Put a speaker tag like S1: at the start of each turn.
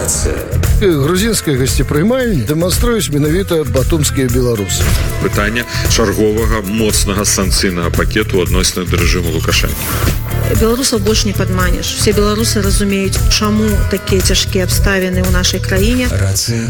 S1: Грузінская гасцепрымальня дэманструюць менавіта батумскія беларусы.
S2: Пытанне чарговага моцнага санкцыйнага пакету адносна да рэжыму Лукашэнкі.
S3: Беларусаў больш не падманеш. Все беларусы разумеюць, чаму такія цяжкія абставіны ў нашай краіне.